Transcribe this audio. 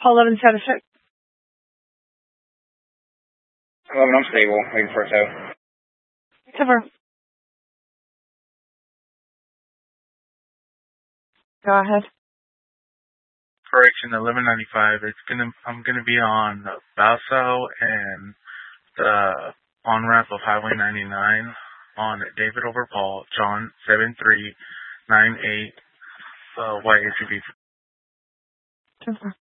Paul 11 status check. 11, I'm stable. Waiting for a tow. Cover. Go ahead. Correction 1195. I'm gonna be on Balso and the on-ramp of Highway 99 on David over Paul, John 7398, white SUV. Cover.